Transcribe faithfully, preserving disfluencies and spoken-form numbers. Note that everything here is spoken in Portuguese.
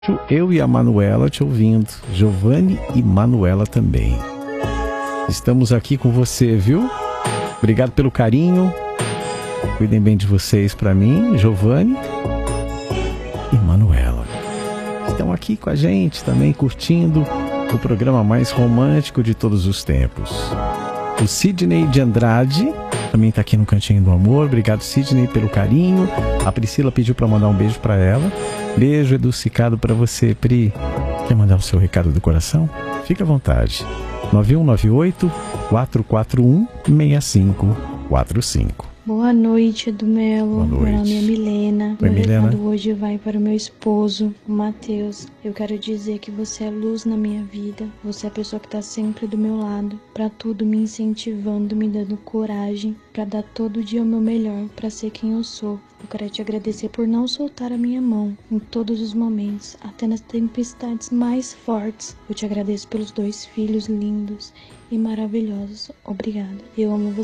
Eu e a Manuela te ouvindo, Giovanni e Manuela também. Estamos aqui com você, viu? Obrigado pelo carinho. Cuidem bem de vocês para mim, Giovanni e Manuela. Estão aqui com a gente também, curtindo o programa mais romântico de todos os tempos. O Sidney de Andrade também está aqui no Cantinho do Amor. Obrigado, Sidney, pelo carinho. A Priscila pediu para mandar um beijo para ela. Beijo adocicado para você, Pri. Quer mandar o seu recado do coração? Fique à vontade. nove um nove oito, quatro quatro um, seis cinco quatro cinco. Boa noite, do Melo. Boa noite. Meu nome é Milena. Oi, meu Milena. recado hoje vai para o meu esposo, o Matheus. Eu quero dizer que você é luz na minha vida. Você é a pessoa que está sempre do meu lado, para tudo me incentivando, me dando coragem, para dar todo dia o meu melhor, para ser quem eu sou. Eu quero te agradecer por não soltar a minha mão em todos os momentos, até nas tempestades mais fortes. Eu te agradeço pelos dois filhos lindos e maravilhosos. Obrigada. Eu amo você.